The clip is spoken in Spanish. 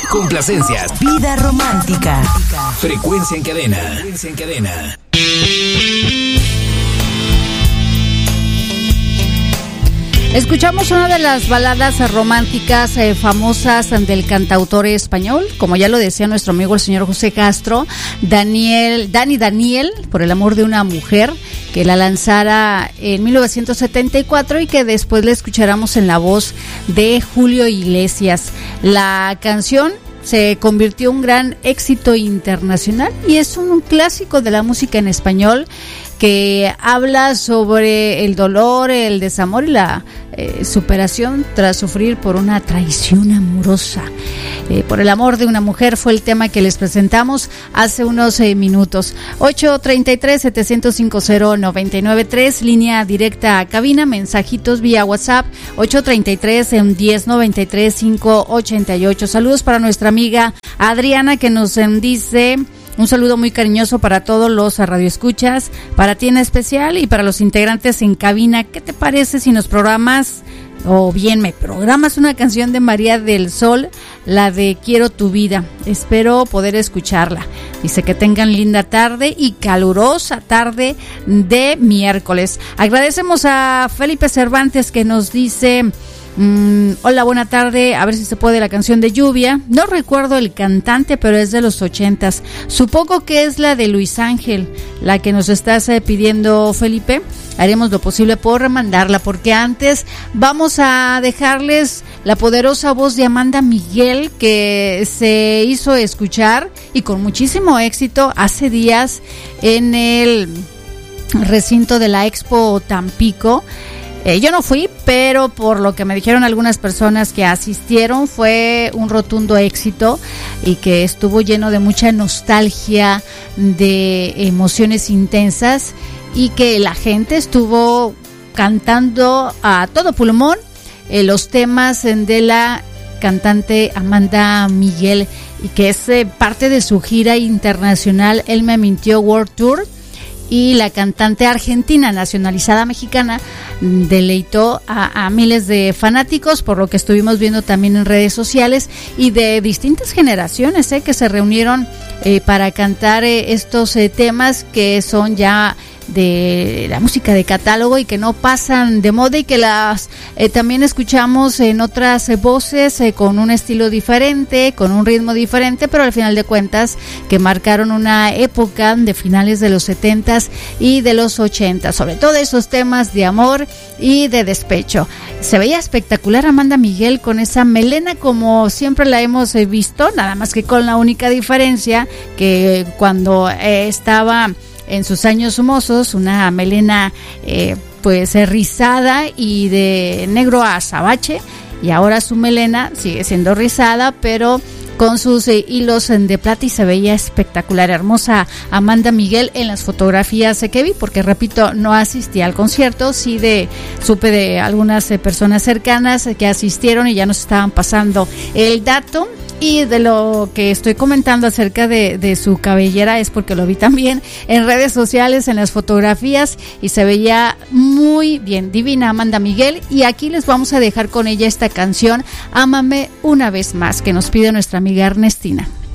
Complacencias. Vida romántica. Frecuencia en cadena. Escuchamos una de las baladas románticas famosas del cantautor español, como ya lo decía nuestro amigo el señor José Castro, Daniel, por el amor de una mujer, que la lanzara en 1974 y que después la escucháramos en la voz de Julio Iglesias. La canción se convirtió en un gran éxito internacional y es un clásico de la música en español que habla sobre el dolor, el desamor y la superación tras sufrir por una traición amorosa. Por el amor de una mujer fue el tema que les presentamos hace unos minutos. 833-705-0993, línea directa a cabina, mensajitos vía WhatsApp, 833-1093-588. Saludos para nuestra amiga Adriana, que nos dice... Un saludo muy cariñoso para todos los radioescuchas, para ti en especial y para los integrantes en cabina. ¿Qué te parece si nos programas, o bien me programas una canción de María del Sol, la de Quiero tu vida? Espero poder escucharla. Dice que tengan linda tarde y calurosa tarde de miércoles. Agradecemos a Felipe Cervantes que nos dice... hola, buena tarde, a ver si se puede la canción de Lluvia. No recuerdo el cantante, pero es de los 80s. Supongo que es la de Luis Ángel, la que nos estás pidiendo, Felipe. Haremos lo posible por remandarla, porque antes vamos a dejarles la poderosa voz de Amanda Miguel, que se hizo escuchar y con muchísimo éxito hace días en el recinto de la Expo Tampico. Yo no fui, pero por lo que me dijeron algunas personas que asistieron, fue un rotundo éxito y que estuvo lleno de mucha nostalgia, de emociones intensas, y que la gente estuvo cantando a todo pulmón los temas de la cantante Amanda Miguel, y que es parte de su gira internacional Él me mintió World Tour. Y la cantante argentina nacionalizada mexicana deleitó a miles de fanáticos, por lo que estuvimos viendo también en redes sociales, y de distintas generaciones que se reunieron para cantar estos temas que son ya de la música de catálogo y que no pasan de moda, y que las también escuchamos en otras voces con un estilo diferente, con un ritmo diferente, pero al final de cuentas que marcaron una época de finales de los 70s y de los 80s, sobre todo esos temas de amor y de despecho. Se veía espectacular Amanda Miguel con esa melena como siempre la hemos visto, nada más que con la única diferencia que cuando estaba en sus años mozos, una melena pues rizada y de negro azabache, y ahora su melena sigue siendo rizada pero con sus hilos de plata, y se veía espectacular, hermosa Amanda Miguel en las fotografías que vi, porque repito, no asistí al concierto, sí supe de algunas personas cercanas que asistieron y ya nos estaban pasando el dato. Y de lo que estoy comentando acerca de su cabellera es porque lo vi también en redes sociales, en las fotografías, y se veía muy bien, divina Amanda Miguel. Y aquí les vamos a dejar con ella esta canción, Ámame una vez más, que nos pide nuestra amiga Ernestina.